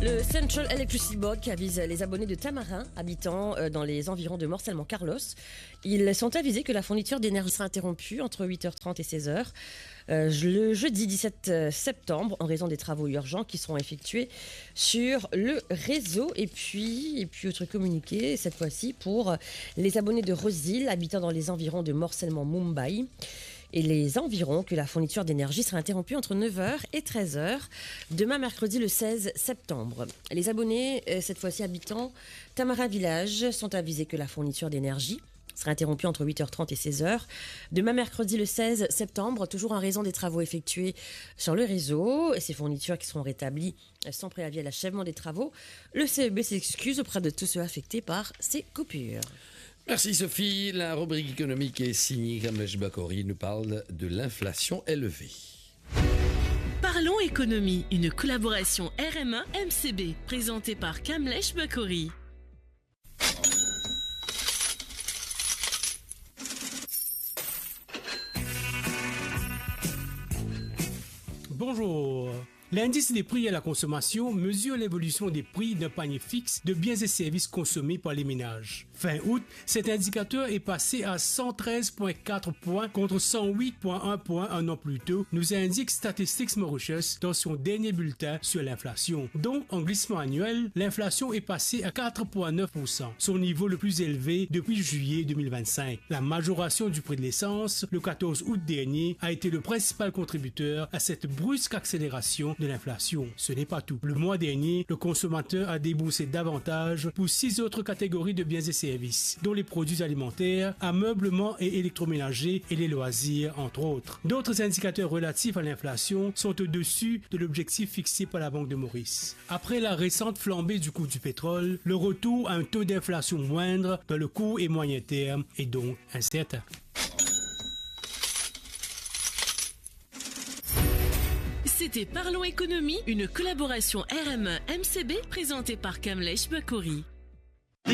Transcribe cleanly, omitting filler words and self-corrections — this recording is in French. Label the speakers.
Speaker 1: Le Central Electricity Board qui avise les abonnés de Tamarin habitant dans les environs de Morcellement-Carlos. Ils sont avisés que la fourniture d'énergie sera interrompue entre 8h30 et 16h le jeudi 17 septembre en raison des travaux urgents qui seront effectués sur le réseau. Et puis autre communiqué, cette fois-ci pour les abonnés de Rosehill habitant dans les environs de Morcellement-Mumbai et les environs que la fourniture d'énergie sera interrompue entre 9h et 13h demain mercredi le 16 septembre. Les abonnés, cette fois-ci habitant Tamarin Village, sont avisés que la fourniture d'énergie sera interrompue entre 8h30 et 16h demain mercredi le 16 septembre, toujours en raison des travaux effectués sur le réseau et ces fournitures qui seront rétablies sans préavis à l'achèvement des travaux. Le CEB s'excuse auprès de tous ceux affectés par ces coupures.
Speaker 2: Merci Sophie. La rubrique économique est signée. Kamlesh Bakori nous parle de l'inflation élevée.
Speaker 3: Parlons économie, une collaboration RMA-MCB, présentée par Kamlesh Bakori.
Speaker 4: Bonjour. L'indice des prix à la consommation mesure l'évolution des prix d'un panier fixe de biens et services consommés par les ménages. Fin août, cet indicateur est passé à 113,4 points contre 108,1 points un an plus tôt, nous indique Statistics Mauritius dans son dernier bulletin sur l'inflation. Donc, en glissement annuel, l'inflation est passée à 4,9%, son niveau le plus élevé depuis juillet 2025. La majoration du prix de l'essence, le 14 août dernier, a été le principal contributeur à cette brusque accélération de l'inflation. Ce n'est pas tout. Le mois dernier, le consommateur a déboursé davantage pour 6 autres catégories de biens et services, dont les produits alimentaires, ameublement et électroménager et les loisirs, entre autres. D'autres indicateurs relatifs à l'inflation sont au-dessus de l'objectif fixé par la Banque de Maurice. Après la récente flambée du coût du pétrole, le retour à un taux d'inflation moindre dans le court et moyen terme est donc incertain.
Speaker 3: C'était Parlons économie, une collaboration RMA-MCB présentée par Kamlesh Bakori.